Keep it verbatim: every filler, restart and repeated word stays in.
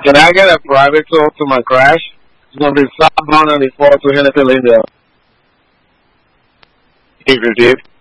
Can I get a private tour to my crash? It's gonna be southbound ninety-four to Hennepin, India. If you did.